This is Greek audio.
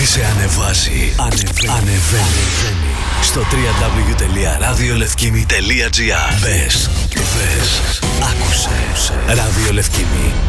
σε ανεβάζει. Ανεβαίνει. Στο www.radiolevkimi.gr. Μπες, άκουσε. Ραδιολευκήμι.